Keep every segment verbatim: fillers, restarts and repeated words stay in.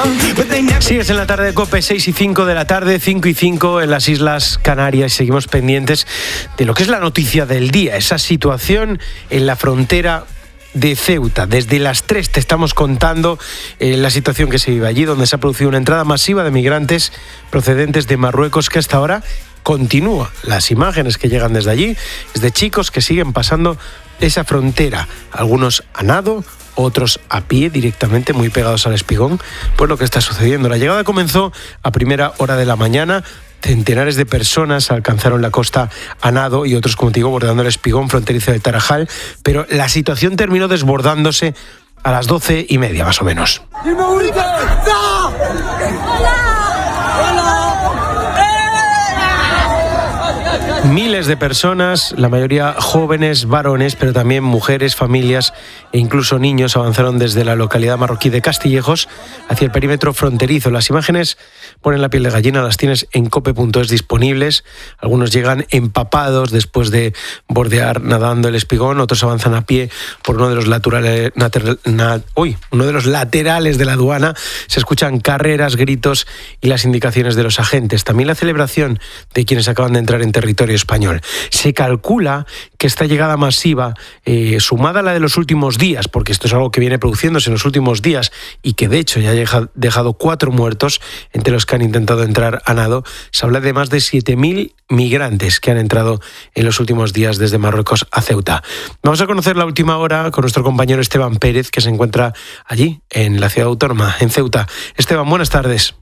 Sigues en la tarde de COPE, seis y cinco de la tarde, cinco y cinco en las Islas Canarias. Seguimos pendientes de lo que es la noticia del día, esa situación en la frontera de Ceuta. Desde las tres te estamos contando eh, la situación que se vive allí, donde se ha producido una entrada masiva de migrantes procedentes de Marruecos que hasta ahora continúa. Las imágenes que llegan desde allí es de chicos que siguen pasando esa frontera, algunos a nado, otros a pie, directamente muy pegados al espigón. Pues lo que está sucediendo. La llegada comenzó a primera hora de la mañana. Centenares de personas alcanzaron la costa a nado y otros, como te digo, bordeando el espigón fronterizo de Tarajal, pero la situación terminó desbordándose a las doce y media, más o menos. Miles de personas, la mayoría jóvenes, varones, pero también mujeres, familias e incluso niños avanzaron desde la localidad marroquí de Castillejos hacia el perímetro fronterizo. Las imágenes ponen la piel de gallina, las tienes en cope punto es disponibles. Algunos llegan empapados después de bordear nadando el espigón, otros avanzan a pie por uno de los laterales, nater, na, uy, uno de los laterales de la aduana. Se escuchan carreras, gritos y las indicaciones de los agentes. También la celebración de quienes acaban de entrar en territorio español. Se calcula que esta llegada masiva, eh, sumada a la de los últimos días, porque esto es algo que viene produciéndose en los últimos días y que de hecho ya ha dejado cuatro muertos entre los que han intentado entrar a nado, se habla de más de siete mil migrantes que han entrado en los últimos días desde Marruecos a Ceuta. Vamos a conocer la última hora con nuestro compañero Esteban Pérez, que se encuentra allí, en la ciudad autónoma, en Ceuta. Esteban, buenas tardes.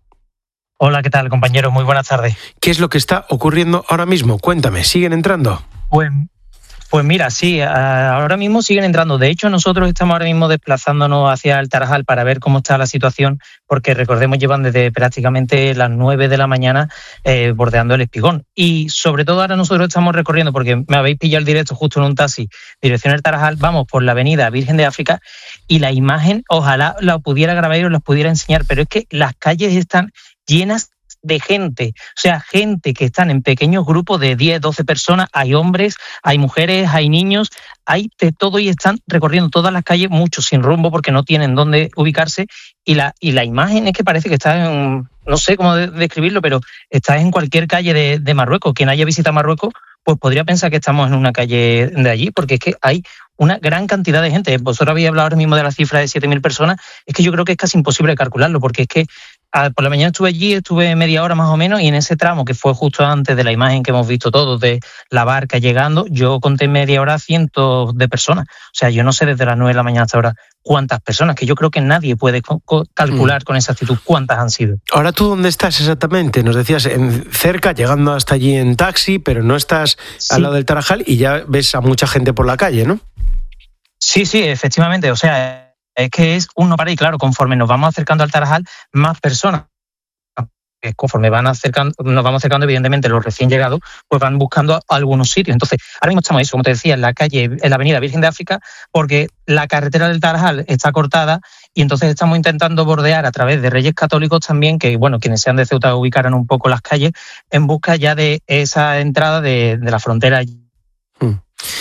Hola, ¿qué tal, compañero? Muy buenas tardes. ¿Qué es lo que está ocurriendo ahora mismo? Cuéntame, ¿siguen entrando? Pues, pues mira, sí, ahora mismo siguen entrando. De hecho, nosotros estamos ahora mismo desplazándonos hacia el Tarajal para ver cómo está la situación, porque recordemos, llevan desde prácticamente las nueve de la mañana eh, bordeando el espigón. Y sobre todo ahora nosotros estamos recorriendo, porque me habéis pillado el directo justo en un taxi, dirección el Tarajal, vamos por la avenida Virgen de África, y la imagen, ojalá la pudiera grabar y os la pudiera enseñar, pero es que las calles están llenas de gente, o sea, gente que están en pequeños grupos de diez, doce personas, hay hombres, hay mujeres, hay niños, hay de todo y están recorriendo todas las calles, muchos sin rumbo porque no tienen dónde ubicarse y la, y la imagen es que parece que está en, no sé cómo de, describirlo, pero está en cualquier calle de, de Marruecos. Quien haya visitado Marruecos pues podría pensar que estamos en una calle de allí, porque es que hay una gran cantidad de gente. Vosotros habéis hablado ahora mismo de la cifra de siete mil personas, es que yo creo que es casi imposible calcularlo, porque es que a, por la mañana estuve allí, estuve media hora más o menos, y en ese tramo, que fue justo antes de la imagen que hemos visto todos, de la barca llegando, yo conté media hora cientos de personas. O sea, yo no sé desde las nueve de la mañana hasta ahora cuántas personas, que yo creo que nadie puede calcular mm. con exactitud cuántas han sido. Ahora, ¿tú dónde estás exactamente? Nos decías en cerca, llegando hasta allí en taxi, pero no estás sí. al lado del Tarajal y ya ves a mucha gente por la calle, ¿no? Sí, sí, efectivamente. O sea, es que es un no para y claro, conforme nos vamos acercando al Tarajal, más personas. Conforme van acercando, nos vamos acercando, evidentemente, los recién llegados, pues van buscando algunos sitios. Entonces, ahora mismo estamos, eso, como te decía, en la calle, en la avenida Virgen de África, porque la carretera del Tarajal está cortada y entonces estamos intentando bordear a través de Reyes Católicos también, que, bueno, quienes sean de Ceuta ubicaran un poco las calles, en busca ya de esa entrada de, de la frontera mm.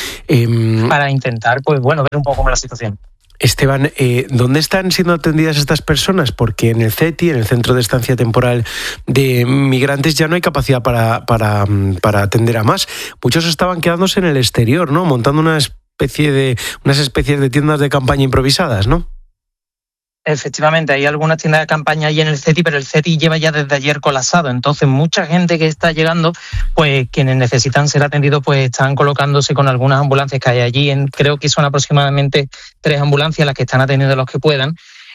eh, para intentar, pues, bueno, ver un poco cómo es la situación. Esteban, eh, ¿dónde están siendo atendidas estas personas? Porque en el CETI, en el Centro de Estancia Temporal de Migrantes, ya no hay capacidad para, para, para atender a más. Muchos estaban quedándose en el exterior, ¿no? Montando una especie de, unas especies de tiendas de campaña improvisadas, ¿no? Efectivamente, hay algunas tiendas de campaña ahí en el CETI, pero el CETI lleva ya desde ayer colapsado. Entonces, mucha gente que está llegando, pues quienes necesitan ser atendidos, pues están colocándose con algunas ambulancias que hay allí. En, creo que son aproximadamente tres ambulancias las que están atendiendo a los que puedan.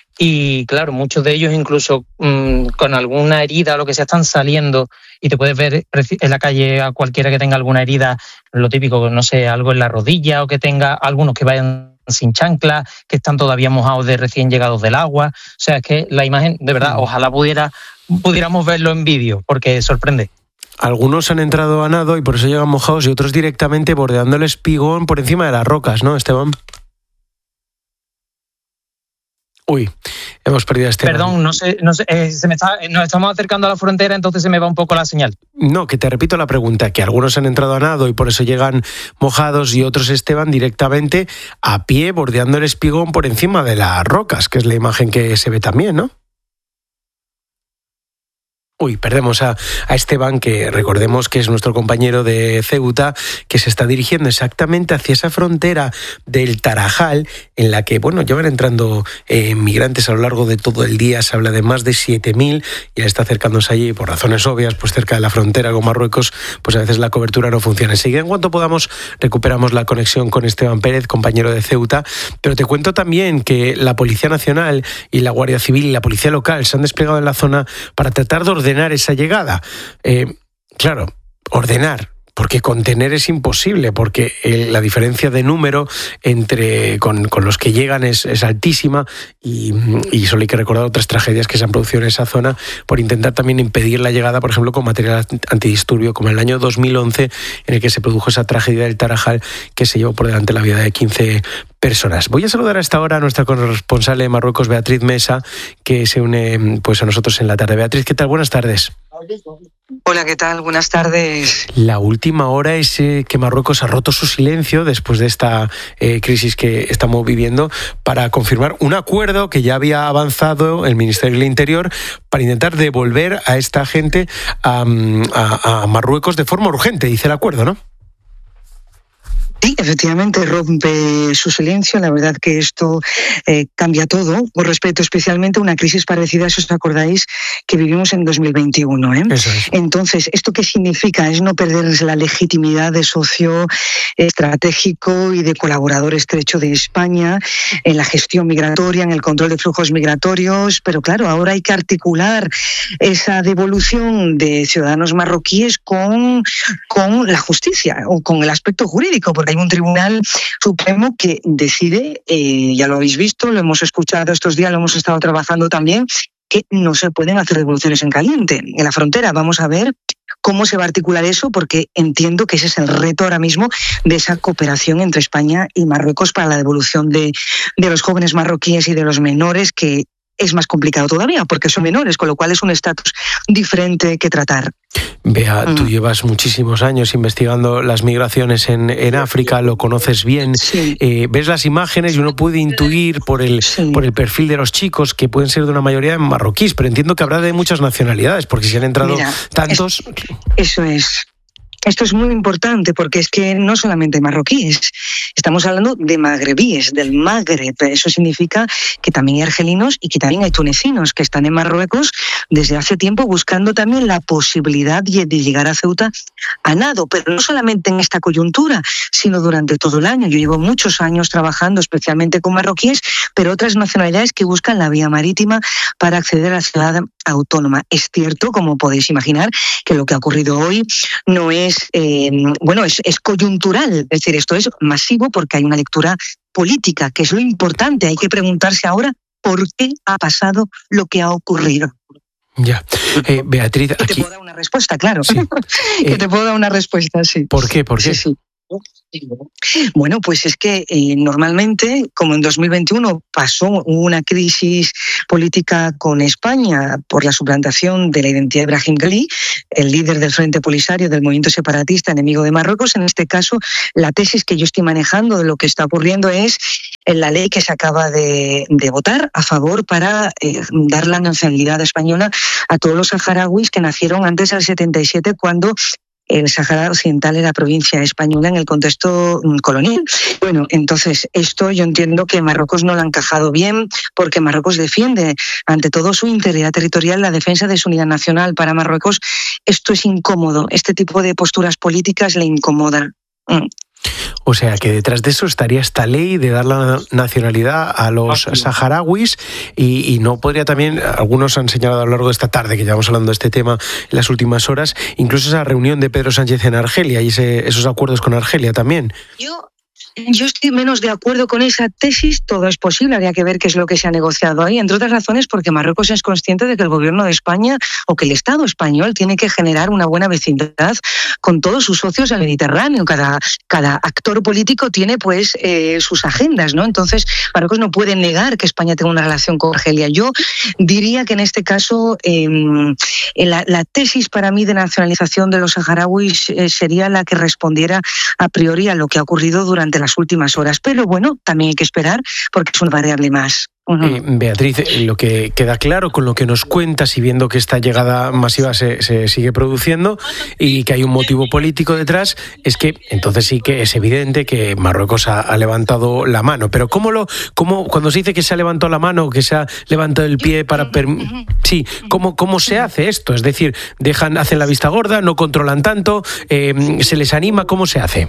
Y claro, muchos de ellos incluso mmm, con alguna herida o lo que sea están saliendo y te puedes ver en la calle a cualquiera que tenga alguna herida, lo típico, no sé, algo en la rodilla o que tenga algunos que vayan sin chancla, que están todavía mojados de recién llegados del agua. O sea, es que la imagen, de verdad, ojalá pudiera pudiéramos verlo en vídeo, porque sorprende. Algunos han entrado a nado y por eso llegan mojados y otros directamente bordeando el espigón por encima de las rocas, ¿no, Esteban? Uy, hemos perdido a Esteban. Perdón, no sé, no sé eh, se me está, nos estamos acercando a la frontera, entonces se me va un poco la señal. No, que te repito la pregunta, que algunos han entrado a nado y por eso llegan mojados y otros, Esteban, directamente a pie bordeando el espigón por encima de las rocas, que es la imagen que se ve también, ¿no? Uy, perdemos a, a Esteban, que recordemos que es nuestro compañero de Ceuta, que se está dirigiendo exactamente hacia esa frontera del Tarajal, en la que, bueno, llevan entrando eh, migrantes a lo largo de todo el día. Se habla de más de siete mil, ya está acercándose allí por razones obvias, pues cerca de la frontera con Marruecos, pues a veces la cobertura no funciona. Enseguida, en cuanto podamos, recuperamos la conexión con Esteban Pérez, compañero de Ceuta, pero te cuento también que la Policía Nacional y la Guardia Civil y la Policía Local se han desplegado en la zona para tratar de ordenar ordenar esa llegada. Eh, claro, ordenar, porque contener es imposible, porque el, la diferencia de número entre con, con los que llegan es, es altísima y, y solo hay que recordar otras tragedias que se han producido en esa zona por intentar también impedir la llegada, por ejemplo, con material antidisturbio, como en el año dos mil once, en el que se produjo esa tragedia del Tarajal que se llevó por delante la vida de quince personas. Voy a saludar a esta hora a nuestra corresponsal de Marruecos, Beatriz Mesa, que se une pues a nosotros en la tarde. Beatriz, ¿qué tal? Buenas tardes. Hola, ¿qué tal? Buenas tardes. La última hora es eh, que Marruecos ha roto su silencio después de esta eh, crisis que estamos viviendo para confirmar un acuerdo que ya había avanzado el Ministerio del Interior para intentar devolver a esta gente a, a, a Marruecos de forma urgente, dice el acuerdo, ¿no? Sí, efectivamente rompe su silencio. La verdad que esto eh, cambia todo con respecto especialmente a una crisis parecida, si os acordáis, que vivimos en dos mil veintiuno. ¿eh? Eso es. Entonces, ¿esto qué significa? Es no perder la legitimidad de socio estratégico y de colaborador estrecho de España en la gestión migratoria, en el control de flujos migratorios, pero claro, ahora hay que articular esa devolución de ciudadanos marroquíes con, con la justicia o con el aspecto jurídico, porque hay un tribunal supremo que decide, eh, ya lo habéis visto, lo hemos escuchado estos días, lo hemos estado trabajando también, que no se pueden hacer devoluciones en caliente en la frontera. Vamos a ver cómo se va a articular eso, porque entiendo que ese es el reto ahora mismo de esa cooperación entre España y Marruecos para la devolución de, de los jóvenes marroquíes y de los menores, que es más complicado todavía porque son menores, con lo cual es un estatus diferente que tratar. Bea, tú mm. llevas muchísimos años investigando las migraciones en, en África, lo conoces bien, sí. eh, ves las imágenes y uno puede intuir por el, sí. por el perfil de los chicos que pueden ser de una mayoría marroquíes, pero entiendo que habrá de muchas nacionalidades, porque si han entrado Mira, tantos... Es, eso es. Esto es muy importante porque es que no solamente marroquíes, estamos hablando de magrebíes, del Magreb. Eso significa que también hay argelinos y que también hay tunecinos que están en Marruecos desde hace tiempo buscando también la posibilidad de llegar a Ceuta a nado, pero no solamente en esta coyuntura, sino durante todo el año. Yo llevo muchos años trabajando especialmente con marroquíes, pero otras nacionalidades que buscan la vía marítima para acceder a la ciudad autónoma. Es cierto, como podéis imaginar, que lo que ha ocurrido hoy no es Eh, bueno, es, es coyuntural, es decir, esto es masivo porque hay una lectura política, que es lo importante. Hay que preguntarse ahora por qué ha pasado lo que ha ocurrido. Ya, eh, Beatriz, aquí... Que te puedo dar una respuesta, claro. Sí. que eh, te puedo dar una respuesta, sí. ¿Por qué? ¿Por qué? Sí, sí. Bueno, pues es que eh, normalmente, como en dos mil veintiuno pasó una crisis política con España por la suplantación de la identidad de Brahim Ghali, el líder del Frente Polisario del movimiento separatista enemigo de Marruecos, en este caso la tesis que yo estoy manejando de lo que está ocurriendo es la ley que se acaba de, de votar a favor para eh, dar la nacionalidad española a todos los saharauis que nacieron antes del setenta y siete, cuando el Sáhara Occidental era provincia española en el contexto colonial. Bueno, entonces esto yo entiendo que Marruecos no lo ha encajado bien, porque Marruecos defiende ante todo su integridad territorial, la defensa de su unidad nacional. Para Marruecos esto es incómodo, este tipo de posturas políticas le incomodan. Mm. O sea, que detrás de eso estaría esta ley de dar la nacionalidad a los saharauis y, y no podría también, algunos han señalado a lo largo de esta tarde, que llevamos hablando de este tema en las últimas horas, incluso esa reunión de Pedro Sánchez en Argelia y ese, esos acuerdos con Argelia también. Yo... Yo estoy menos de acuerdo con esa tesis. Todo es posible, habría que ver qué es lo que se ha negociado ahí, entre otras razones porque Marruecos es consciente de que el gobierno de España o que el Estado español tiene que generar una buena vecindad con todos sus socios del Mediterráneo. Cada, cada actor político tiene pues eh, sus agendas, ¿no? Entonces Marruecos no puede negar que España tenga una relación con Argelia. Yo diría que en este caso eh, la, la tesis para mí de nacionalización de los saharauis eh, sería la que respondiera a priori a lo que ha ocurrido durante la las últimas horas. Pero bueno, también hay que esperar porque es una variable más. Uh-huh. Eh, Beatriz, lo que queda claro con lo que nos cuentas y viendo que esta llegada masiva se, se sigue produciendo y que hay un motivo político detrás, es que entonces sí que es evidente que Marruecos ha, ha levantado la mano. Pero ¿cómo lo, cómo, cuando se dice que se ha levantado la mano, que se ha levantado el pie para... Per... Sí, ¿cómo, ¿cómo se hace esto? Es decir, dejan, hacen la vista gorda, no controlan tanto, eh, se les anima, ¿cómo se hace?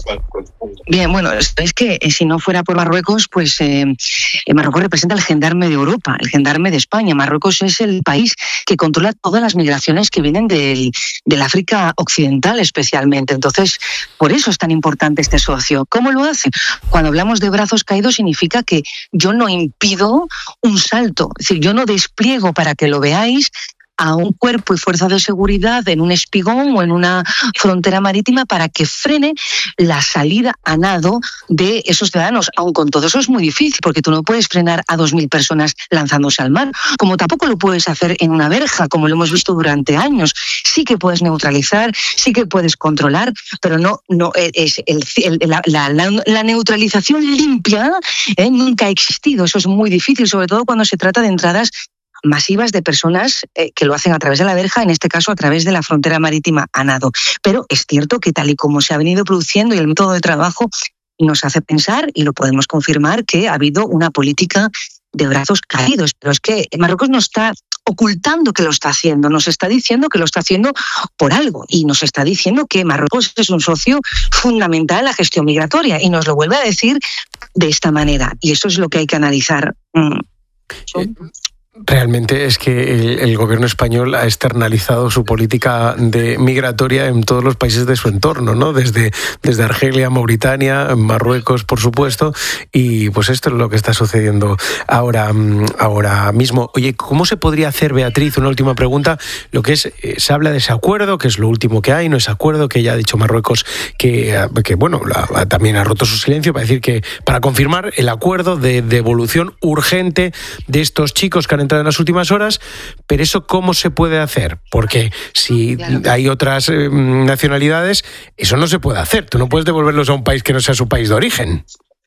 Bien, bueno, es que eh, si no fuera por Marruecos, pues eh, Marruecos representa el gendarme de Europa, el gendarme de España. Marruecos es el país que controla todas las migraciones que vienen del, del África Occidental especialmente. Entonces, por eso es tan importante este socio. ¿Cómo lo hace? Cuando hablamos de brazos caídos significa que yo no impido un salto, es decir, yo no despliego para que lo veáis a un cuerpo y fuerza de seguridad en un espigón o en una frontera marítima para que frene la salida a nado de esos ciudadanos. Aun con todo eso es muy difícil porque tú no puedes frenar a dos mil personas lanzándose al mar, como tampoco lo puedes hacer en una verja, como lo hemos visto durante años. Sí que puedes neutralizar, sí que puedes controlar, pero no, no es el, el, la, la, la neutralización limpia ¿eh? nunca ha existido. Eso es muy difícil, sobre todo cuando se trata de entradas masivas de personas eh, que lo hacen a través de la verja, en este caso a través de la frontera marítima a nado. Pero es cierto que tal y como se ha venido produciendo y el método de trabajo nos hace pensar, y lo podemos confirmar, que ha habido una política de brazos caídos. Pero es que Marruecos no está ocultando que lo está haciendo, nos está diciendo que lo está haciendo por algo y nos está diciendo que Marruecos es un socio fundamental en la gestión migratoria y nos lo vuelve a decir de esta manera. Y eso es lo que hay que analizar. Mm. Eh. Realmente es que el, el gobierno español ha externalizado su política de migratoria en todos los países de su entorno, ¿no? Desde, desde Argelia, Mauritania, Marruecos, por supuesto, y pues esto es lo que está sucediendo ahora, ahora mismo. Oye, ¿cómo se podría hacer, Beatriz, una última pregunta, lo que es, eh, se habla de ese acuerdo, que es lo último que hay, no ese acuerdo que ya ha dicho Marruecos que, que bueno, la, también ha roto su silencio para decir que, para confirmar el acuerdo de devolución urgente de estos chicos que han entrado en las últimas horas, pero eso ¿cómo se puede hacer? Porque si claro. hay otras eh, nacionalidades, eso no se puede hacer. Tú no puedes devolverlos a un país que no sea su país de origen.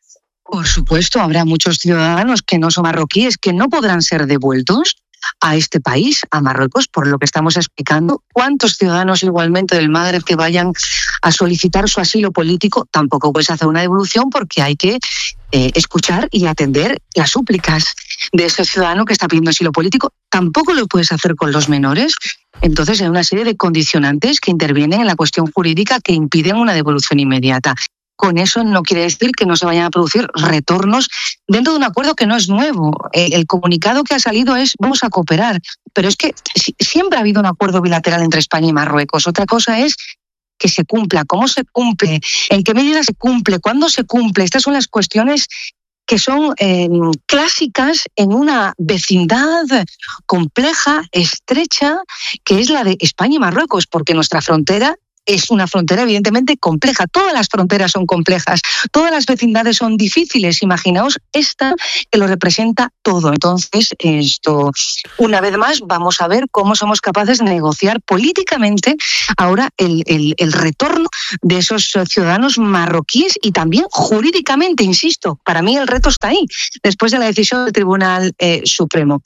Por supuesto, habrá muchos ciudadanos que no son marroquíes que no podrán ser devueltos a este país, a Marruecos, por lo que estamos explicando. ¿Cuántos ciudadanos igualmente del Magreb que vayan a solicitar su asilo político? Tampoco puedes hacer una devolución porque hay que eh, escuchar y atender las súplicas de ese ciudadano que está pidiendo asilo político. Tampoco lo puedes hacer con los menores. Entonces hay una serie de condicionantes que intervienen en la cuestión jurídica que impiden una devolución inmediata. Con eso no quiere decir que no se vayan a producir retornos dentro de un acuerdo que no es nuevo. El comunicado que ha salido es vamos a cooperar, pero es que siempre ha habido un acuerdo bilateral entre España y Marruecos. Otra cosa es que se cumpla, cómo se cumple, en qué medida se cumple, cuándo se cumple. Estas son las cuestiones que son eh, clásicas en una vecindad compleja, estrecha, que es la de España y Marruecos, porque nuestra frontera es una frontera evidentemente compleja. Todas las fronteras son complejas, todas las vecindades son difíciles. Imaginaos esta que lo representa todo. Entonces, esto, una vez más, vamos a ver cómo somos capaces de negociar políticamente ahora el, el, el retorno de esos ciudadanos marroquíes y también jurídicamente, insisto, para mí el reto está ahí, después de la decisión del Tribunal eh, Supremo.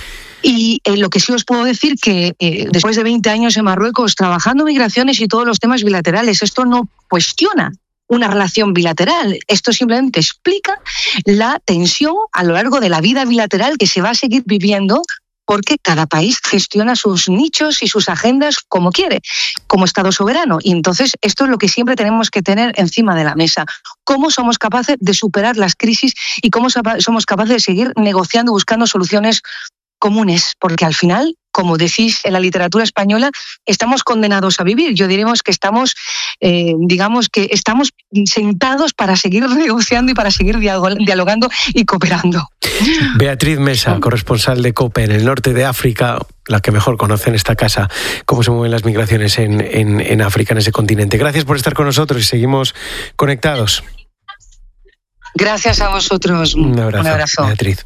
Y eh, lo que sí os puedo decir que eh, después de veinte años en Marruecos trabajando migraciones y todos los temas bilaterales, esto no cuestiona una relación bilateral. Esto simplemente explica la tensión a lo largo de la vida bilateral que se va a seguir viviendo porque cada país gestiona sus nichos y sus agendas como quiere, como Estado soberano. Y entonces esto es lo que siempre tenemos que tener encima de la mesa. Cómo somos capaces de superar las crisis y cómo somos capaces de seguir negociando, buscando soluciones comunes, porque al final, como decís en la literatura española, estamos condenados a vivir. Yo diremos que estamos, eh, digamos que estamos sentados para seguir negociando y para seguir dialogando y cooperando. Beatriz Mesa, corresponsal de COPE en el norte de África, la que mejor conoce en esta casa cómo se mueven las migraciones en, en, en África, en ese continente. Gracias por estar con nosotros y seguimos conectados. Gracias a vosotros. Un abrazo, Un abrazo. Beatriz.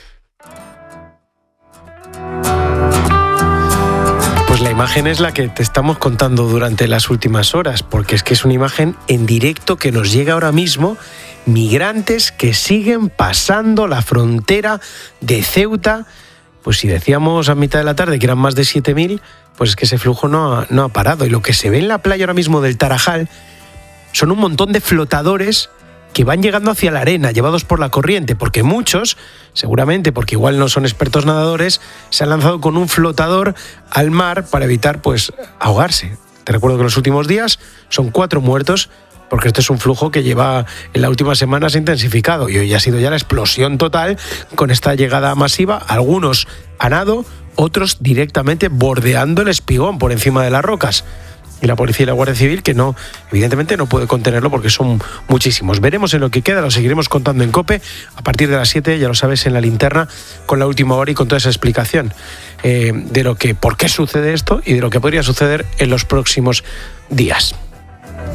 Pues la imagen es la que te estamos contando durante las últimas horas, porque es que es una imagen en directo que nos llega ahora mismo migrantes que siguen pasando la frontera de Ceuta. Pues si decíamos a mitad de la tarde que eran más de siete mil, pues es que ese flujo no ha, no ha parado. Y lo que se ve en la playa ahora mismo del Tarajal son un montón de flotadores que van llegando hacia la arena, llevados por la corriente, porque muchos, seguramente porque igual no son expertos nadadores, se han lanzado con un flotador al mar para evitar pues ahogarse. Te recuerdo que en los últimos días son cuatro muertos, porque este es un flujo que lleva en las últimas semanas intensificado y hoy ha sido ya la explosión total con esta llegada masiva, algunos a nado, otros directamente bordeando el espigón por encima de las rocas. Y la policía y la Guardia Civil que no, evidentemente no puede contenerlo porque son muchísimos. Veremos en lo que queda, lo seguiremos contando en COPE a partir de las siete, ya lo sabes, en la linterna, con la última hora y con toda esa explicación eh, de lo que, por qué sucede esto y de lo que podría suceder en los próximos días.